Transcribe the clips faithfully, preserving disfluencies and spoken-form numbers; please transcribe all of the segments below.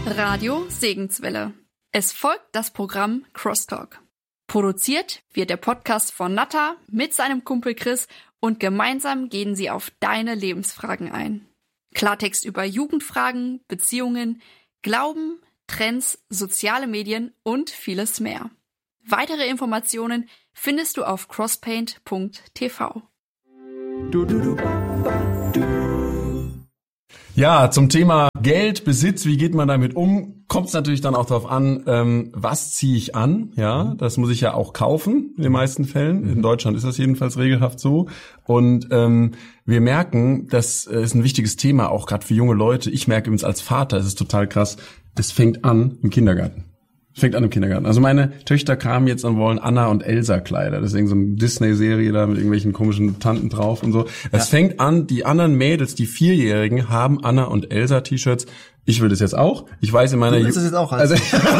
Radio Segenswelle. Es folgt das Programm Crosstalk. Produziert wird der Podcast von Natta mit seinem Kumpel Chris und gemeinsam gehen sie auf deine Lebensfragen ein. Klartext über Jugendfragen, Beziehungen, Glauben, Trends, soziale Medien und vieles mehr. Weitere Informationen findest du auf crosspaint punkt t v. Ja, zum Thema Geld, Besitz, wie geht man damit um, kommt es natürlich dann auch darauf an, ähm, was ziehe ich an, ja, das muss ich ja auch kaufen in den meisten Fällen, in Deutschland ist das jedenfalls regelhaft so und ähm, wir merken, das ist ein wichtiges Thema, auch gerade für junge Leute, ich merke übrigens als Vater, es ist total krass, es fängt an im Kindergarten. Fängt an im Kindergarten. Also meine Töchter kamen jetzt und wollen Anna und Elsa Kleider. Das ist irgend so eine Disney-Serie da mit irgendwelchen komischen Tanten drauf und so. Es ja. fängt an, die anderen Mädels, die Vierjährigen, haben Anna und Elsa T-Shirts. Ich will das jetzt auch. Ich weiß in meiner Du willst Ju- das jetzt auch also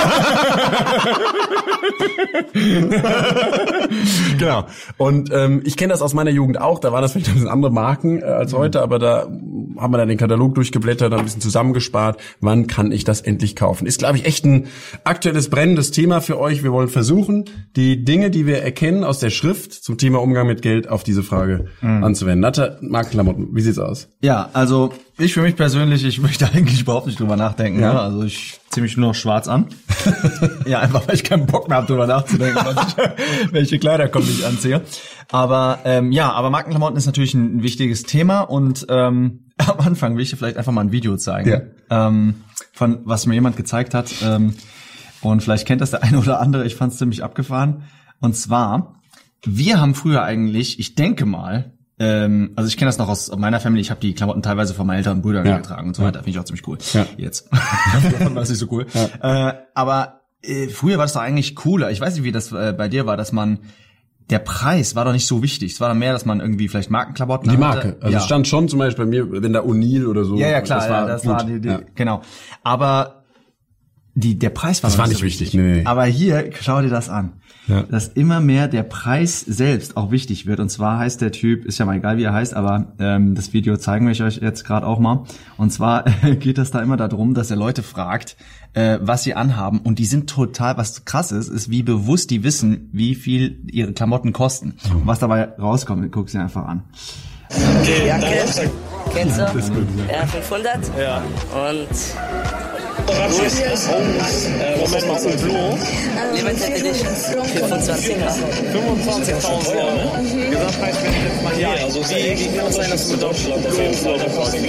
Genau. Und ähm, ich kenne das aus meiner Jugend auch. Da waren das vielleicht ein bisschen andere Marken äh, als heute, aber da haben wir dann den Katalog durchgeblättert, dann ein bisschen zusammengespart. Wann kann ich das endlich kaufen? Ist, glaube ich, echt ein aktuelles, brennendes Thema für euch. Wir wollen versuchen, die Dinge, die wir erkennen aus der Schrift zum Thema Umgang mit Geld, auf diese Frage mhm. anzuwenden. Natta, Markenklamotten, wie sieht's aus? Ja, also ich für mich persönlich, ich möchte eigentlich überhaupt nicht drüber nachdenken. Ja. Ne? Also ich ziehe mich nur noch schwarz an. Ja, einfach weil ich keinen Bock mehr habe, drüber nachzudenken, was ich, welche Kleider kommen, die ich anziehe. Aber ähm, ja, aber Markenklamotten ist natürlich ein, ein wichtiges Thema und ähm, am Anfang will ich dir vielleicht einfach mal ein Video zeigen, ja. ähm, von was mir jemand gezeigt hat. Ähm, und vielleicht kennt das der eine oder andere. Ich fand es ziemlich abgefahren. Und zwar, wir haben früher eigentlich, ich denke mal, ähm, also ich kenne das noch aus meiner Familie, ich habe die Klamotten teilweise von meinen Eltern und Brüdern ja. getragen und so weiter, finde ich auch ziemlich cool. Ja. Jetzt. Davon war das nicht so cool. Ja. Äh, aber äh, früher war das doch eigentlich cooler. Ich weiß nicht, wie das äh, bei dir war, dass man, der Preis war doch nicht so wichtig. Es war doch mehr, dass man irgendwie vielleicht Markenklamotten Die hatte. Marke. Also ja. es stand schon zum Beispiel bei mir, wenn da O'Neill oder so. Ja, ja, klar, das war, ja, das gut. war die, die ja. genau. Aber die, der Preis war, das war nicht so wichtig. wichtig. Nee, nee. Aber hier, schau dir das an. Ja. Dass immer mehr der Preis selbst auch wichtig wird. Und zwar heißt der Typ, ist ja mal egal, wie er heißt, aber ähm, das Video zeigen wir euch jetzt gerade auch mal. Und zwar geht es da immer darum, dass er Leute fragt, äh, was sie anhaben. Und die sind total, was krass ist, ist, wie bewusst die wissen, wie viel ihre Klamotten kosten. Mhm. Und was dabei rauskommt, guck sie einfach an. Okay, Jacke, kennst du? Ja, fünfhundert. Ja. Und Abschluss. Äh, was machst du mit Flo? Limited Edition. fünfundzwanziger. fünfundzwanzigtausend Euro. Gesamtpreis bin ich jetzt mal hier. Also wie, wie kann es sein, dass du mit Deutschland auf jeden Fall dann kosten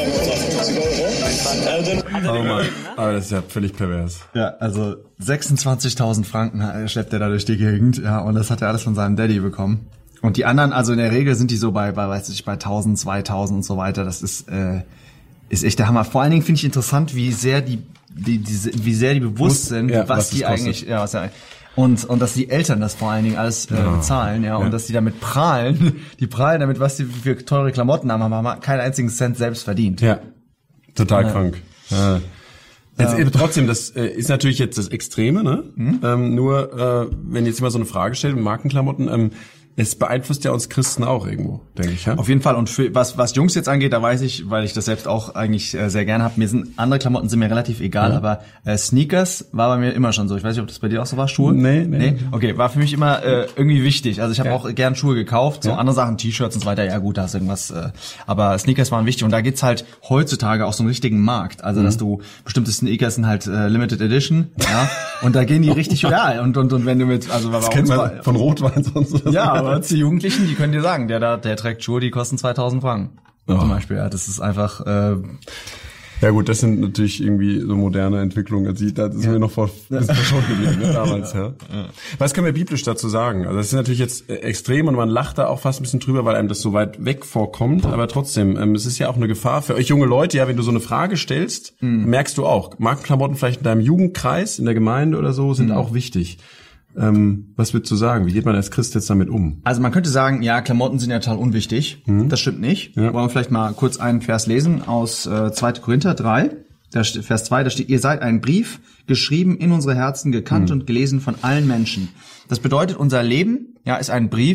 fünfundzwanzig Euro? Oh Mann. Aber das ist ja völlig pervers. Ja, also sechsundzwanzigtausend Franken schleppt er da durch die Gegend. Ja, und das hat er alles von seinem Daddy bekommen. Und die anderen, also in der Regel sind die so bei, bei weiß ich, bei tausend, zweitausend und so weiter. Das ist, äh, ist echt der Hammer. Vor allen Dingen finde ich interessant, wie sehr die, die, die, wie sehr die bewusst sind, ja, was, was die eigentlich, ja, was ja, und, und dass die Eltern das vor allen Dingen alles äh, bezahlen, ja, ja, und dass die damit prahlen, die prahlen damit, was die für teure Klamotten haben, aber haben keinen einzigen Cent selbst verdient. Ja, total ja. krank. Ja. Jetzt, Ja. Trotzdem, das äh, ist natürlich jetzt das Extreme, ne? Mhm. Ähm, nur, äh, wenn jetzt immer so eine Frage stellt mit Markenklamotten, ähm, es beeinflusst ja uns Christen auch irgendwo, denke ich, ja? Auf jeden Fall. Und für, was was Jungs jetzt angeht, da weiß ich, weil ich das selbst auch eigentlich äh, sehr gerne habe, mir sind andere Klamotten sind mir relativ egal, mhm. aber äh, Sneakers war bei mir immer schon so. Ich weiß nicht, ob das bei dir auch so war, Schuhe? Nee, nee. nee? Okay, war für mich immer äh, irgendwie wichtig. Also ich habe ja. auch gern Schuhe gekauft, so ja. andere Sachen, T-Shirts und so weiter, ja gut, da hast du irgendwas. Äh, aber Sneakers waren wichtig und da gibt's halt heutzutage auch so einen richtigen Markt. Also mhm. dass du, bestimmte Sneakers sind halt äh, Limited Edition, ja, und da gehen die richtig, ja, und, und, und wenn du mit, also das kennt man war, von Rotwein sonst. Ja, aber die Jugendlichen, die können dir sagen, der da, der trägt Schuhe, die kosten zweitausend Franken. Oh. Zum Beispiel, ja, das ist einfach, äh, ja gut, das sind natürlich irgendwie so moderne Entwicklungen. Also da sind ja. wir noch vor verschont geblieben, ne, damals. Ja. Ja. Was können wir biblisch dazu sagen? Also das ist natürlich jetzt extrem und man lacht da auch fast ein bisschen drüber, weil einem das so weit weg vorkommt. Aber trotzdem, ähm, es ist ja auch eine Gefahr für euch junge Leute. Ja, wenn du so eine Frage stellst, mhm. merkst du auch, Markenklamotten vielleicht in deinem Jugendkreis, in der Gemeinde oder so, sind mhm. auch wichtig. Ähm, was würdest du sagen? Wie geht man als Christ jetzt damit um? Also man könnte sagen, ja, Klamotten sind ja total unwichtig. Mhm. Das stimmt nicht. Ja. Wollen wir vielleicht mal kurz einen Vers lesen aus äh, zweiter Korinther drei, da steht, Vers zwei, da steht, ihr seid ein Brief, geschrieben in unsere Herzen, gekannt mhm. und gelesen von allen Menschen. Das bedeutet, unser Leben ja ist ein Brief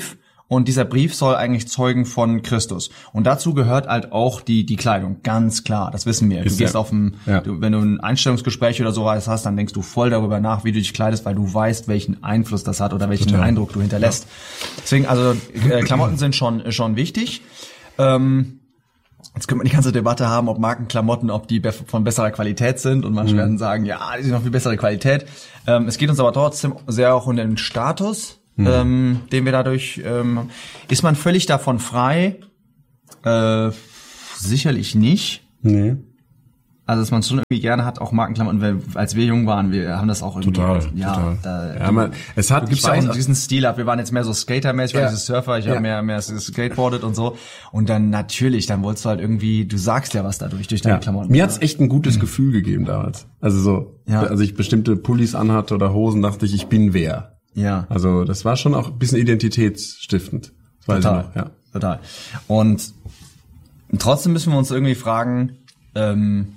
Und dieser Brief soll eigentlich zeugen von Christus. Und dazu gehört halt auch die die Kleidung, ganz klar. Das wissen wir. Du Ist gehst ja. auf ein, Ja. du, wenn du ein Einstellungsgespräch oder sowas hast, dann denkst du voll darüber nach, wie du dich kleidest, weil du weißt, welchen Einfluss das hat oder welchen Total. Eindruck du hinterlässt. Deswegen, also äh, Klamotten sind schon schon wichtig. Ähm, Jetzt könnte man die ganze Debatte haben, ob Markenklamotten, ob die be- von besserer Qualität sind. Und manche mhm. werden sagen, ja, die sind noch viel bessere Qualität. Ähm, es geht uns aber trotzdem sehr auch um den Status, mhm. ähm, den wir dadurch, ähm, ist man völlig davon frei? Äh, sicherlich nicht. Nee. Also, dass man schon irgendwie gerne hat, auch Markenklamotten, weil als wir jung waren, wir haben das auch irgendwie. Total, ja, total. Da, Ja, man, es hat, du gibst ja auch diesen Stil ab. Wir waren jetzt mehr so Skater-mäßig, Ja. weil dieses Surfer, ich Ja. habe mehr, mehr skateboardet und so. Und dann natürlich, dann wolltest du halt irgendwie, du sagst ja was dadurch, durch deine Ja. Klamotten. Mir hat's echt ein gutes mhm. Gefühl gegeben damals. Also so, Ja. als ich bestimmte Pullis anhatte oder Hosen, dachte ich, ich bin wer. Ja. Also das war schon auch ein bisschen identitätsstiftend. Das weiß Total. ich noch, ja. Total. Und trotzdem müssen wir uns irgendwie fragen, ähm,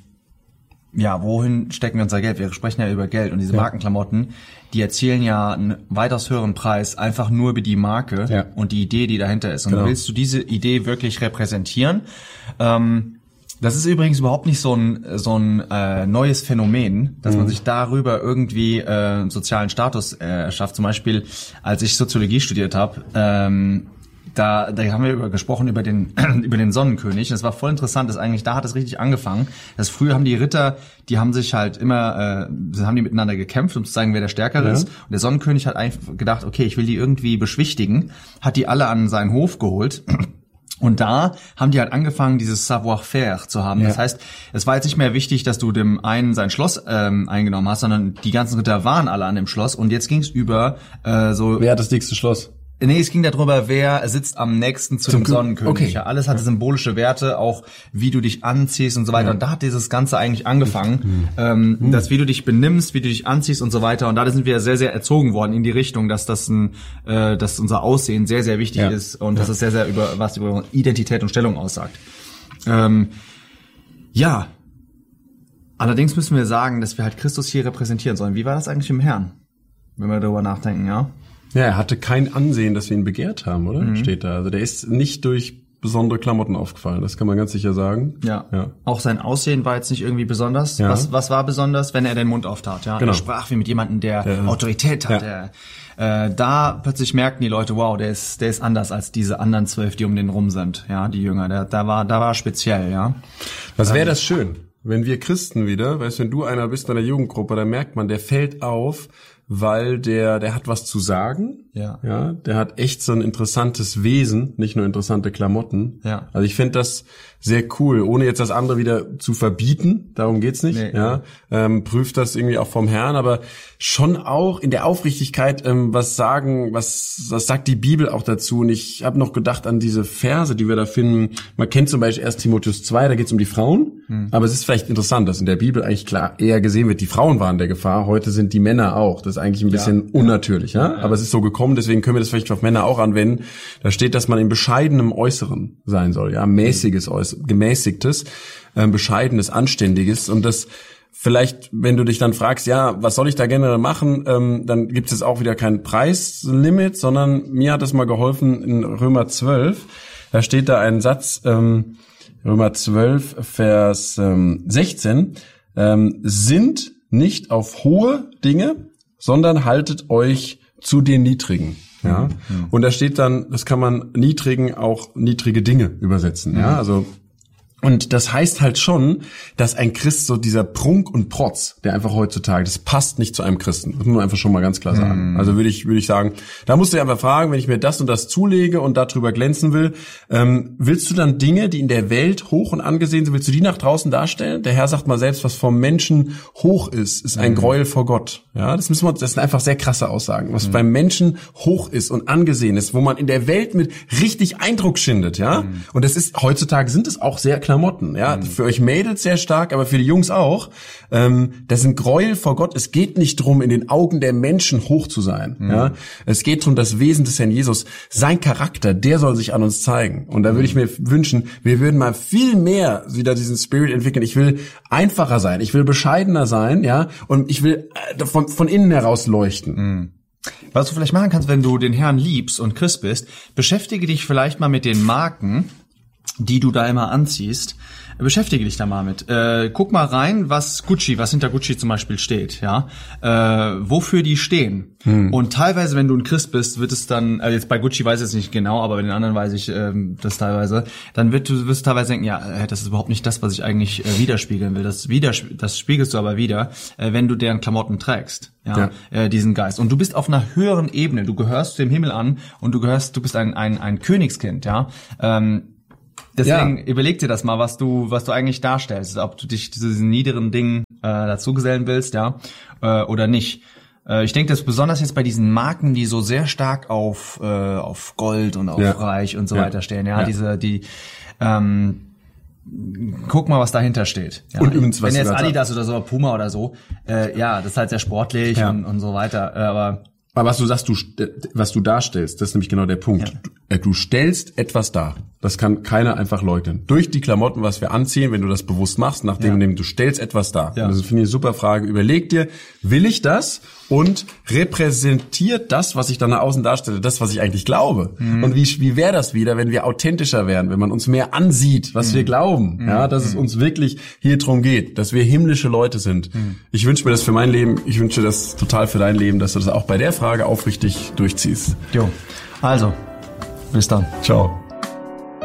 ja, wohin stecken wir unser Geld? Wir sprechen ja über Geld und diese Ja. Markenklamotten, die erzielen ja einen weitaus höheren Preis einfach nur über die Marke Ja. und die Idee, die dahinter ist. Und Genau. willst du diese Idee wirklich repräsentieren? Ähm, das ist übrigens überhaupt nicht so ein so ein äh, neues Phänomen, dass Mhm. man sich darüber irgendwie äh, einen sozialen Status äh, erschafft. Zum Beispiel, als ich Soziologie studiert habe, ähm, Da, da haben wir über, gesprochen über den über den Sonnenkönig. Das war voll interessant. Das eigentlich da hat es richtig angefangen. Das früher haben die Ritter, die haben sich halt immer, äh, haben die miteinander gekämpft, um zu zeigen, wer der Stärkere Ja. ist. Und der Sonnenkönig hat einfach gedacht, okay, ich will die irgendwie beschwichtigen, hat die alle an seinen Hof geholt. Und da haben die halt angefangen, dieses Savoir-faire zu haben. Ja. Das heißt, es war jetzt nicht mehr wichtig, dass du dem einen sein Schloss ähm, eingenommen hast, sondern die ganzen Ritter waren alle an dem Schloss. Und jetzt ging es über äh, so. Wer hat das dickste Schloss? Nee, es ging darüber, wer sitzt am nächsten zu Zum dem Kö- Sonnenkönig. okay. Ja, alles hatte symbolische Werte, auch wie du dich anziehst und so weiter. Ja. Und da hat dieses Ganze eigentlich angefangen, ähm, Mhm. dass wie du dich benimmst, wie du dich anziehst und so weiter. Und da sind wir sehr, sehr erzogen worden in die Richtung, dass das ein, äh, dass unser Aussehen sehr, sehr wichtig Ja. ist und dass es sehr, sehr über was über Identität und Stellung aussagt. Ähm, ja. Allerdings müssen wir sagen, dass wir halt Christus hier repräsentieren sollen. Wie war das eigentlich im Herrn? Wenn wir darüber nachdenken, ja? Ja, er hatte kein Ansehen, dass wir ihn begehrt haben, oder? Mhm. Steht da. Also der ist nicht durch besondere Klamotten aufgefallen, das kann man ganz sicher sagen. Ja. Ja. Auch sein Aussehen war jetzt nicht irgendwie besonders. Ja. Was, was war besonders, wenn er den Mund auftat? Ja, Genau. er sprach wie mit jemandem, der Ja. Autorität hat. Ja. Der, äh, da plötzlich merkten die Leute, wow, der ist, der ist anders als diese anderen zwölf, die um den rum sind. Ja, die Jünger. Der, da war, da war speziell. Ja. Was wäre das schön, wenn wir Christen wieder, weißt du, wenn du einer bist in der Jugendgruppe, dann merkt man, der fällt auf, weil der, der hat was zu sagen. Ja. Ja, der hat echt so ein interessantes Wesen, nicht nur interessante Klamotten. Ja. Also ich finde das sehr cool, ohne jetzt das andere wieder zu verbieten. Darum geht's nicht. Nee, ja, ähm, prüft das irgendwie auch vom Herrn, aber schon auch in der Aufrichtigkeit, ähm, was sagen, was, was sagt die Bibel auch dazu? Und ich habe noch gedacht an diese Verse, die wir da finden. Man kennt zum Beispiel erst Timotheus zwei, da geht's um die Frauen. Hm. Aber es ist vielleicht interessant, dass in der Bibel eigentlich klar eher gesehen wird, die Frauen waren der Gefahr. Heute sind die Männer auch. Das ist eigentlich ein bisschen ja. unnatürlich, ja? Ja, ja. Aber es ist so gekommen, deswegen können wir das vielleicht auf Männer auch anwenden. Da steht, dass man in bescheidenem Äußeren sein soll, ja, mäßiges Äußeren, gemäßigtes, äh, bescheidenes, anständiges. Und das vielleicht, wenn du dich dann fragst, ja, was soll ich da generell machen, ähm, dann gibt es auch wieder kein Preislimit, sondern mir hat es mal geholfen in Römer zwölf. Da steht da ein Satz, ähm, Römer zwölf, Vers ähm, sechzehn, ähm, sind nicht auf hohe Dinge, sondern haltet euch zu den Niedrigen. Ja, mhm. Und da steht dann, das kann man Niedrigen auch niedrige Dinge übersetzen. Mhm. Ja, also und das heißt halt schon, dass ein Christ so dieser Prunk und Protz, der einfach heutzutage, das passt nicht zu einem Christen. Das muss man einfach schon mal ganz klar sagen. Mm. Also würde ich würde ich sagen, da musst du dich einfach fragen, wenn ich mir das und das zulege und darüber glänzen will, ähm, willst du dann Dinge, die in der Welt hoch und angesehen sind, willst du die nach draußen darstellen? Der Herr sagt mal selbst, was vom Menschen hoch ist, ist ein mm. Gräuel vor Gott. Ja, das müssen wir, das sind einfach sehr krasse Aussagen. Was mm. beim Menschen hoch ist und angesehen ist, wo man in der Welt mit richtig Eindruck schindet, ja. Mm. Und das ist heutzutage sind es auch sehr Klamotten, ja, mhm. für euch Mädels sehr stark, aber für die Jungs auch. Ähm, das sind Gräuel vor Gott. Es geht nicht drum, in den Augen der Menschen hoch zu sein, mhm. ja. Es geht drum, das Wesen des Herrn Jesus, sein Charakter, der soll sich an uns zeigen. Und da würde ich mir wünschen, wir würden mal viel mehr wieder diesen Spirit entwickeln. Ich will einfacher sein, ich will bescheidener sein, ja, und ich will von, von innen heraus leuchten. Mhm. Was du vielleicht machen kannst, wenn du den Herrn liebst und Chris bist, beschäftige dich vielleicht mal mit den Marken, die du da immer anziehst. Beschäftige dich da mal mit. Äh, guck mal rein, was Gucci, was hinter Gucci zum Beispiel steht, ja, äh, wofür die stehen. Hm. Und teilweise, wenn du ein Christ bist, wird es dann, also jetzt bei Gucci weiß ich es nicht genau, aber bei den anderen weiß ich ähm, das teilweise, dann wird du wirst du teilweise denken, ja, das ist überhaupt nicht das, was ich eigentlich äh, widerspiegeln will. Das widers das spiegelst du aber wieder, äh, wenn du deren Klamotten trägst, ja, ja. Äh, diesen Geist. Und du bist auf einer höheren Ebene. Du gehörst dem Himmel an und du gehörst, du bist ein ein ein Königskind, ja. Ähm, Deswegen ja. überleg dir das mal, was du was du eigentlich darstellst, ob du dich zu diesen niederen Dingen äh, dazugesellen willst, ja, äh, oder nicht. Äh, ich denke, das besonders jetzt bei diesen Marken, die so sehr stark auf äh, auf Gold und auf ja. Reich und so ja. weiter stehen, ja, ja, diese die ähm, guck mal, was dahinter steht. Ja. Und übrigens, was wenn jetzt Adidas oder so, Puma oder so, äh, ja, das ist halt sehr sportlich ja. und, und so weiter, äh, aber Aber was du sagst, du, was du darstellst, das ist nämlich genau der Punkt. Ja. Du, du stellst etwas dar. Das kann keiner einfach leugnen. Durch die Klamotten, was wir anziehen, wenn du das bewusst machst, nachdem ja. du stellst etwas dar. Ja. Das finde ich eine super Frage. Überleg dir, will ich das? Und repräsentiert das, was ich dann nach außen darstelle, das, was ich eigentlich glaube? Mhm. Und wie, wie wäre das wieder, wenn wir authentischer wären, wenn man uns mehr ansieht, was mhm. wir glauben? Mhm. Ja, dass es uns wirklich hier drum geht, dass wir himmlische Leute sind. Mhm. Ich wünsche mir das für mein Leben, ich wünsche das total für dein Leben, dass du das auch bei der Frage aufrichtig durchziehst. Jo. Also, bis dann. Ciao.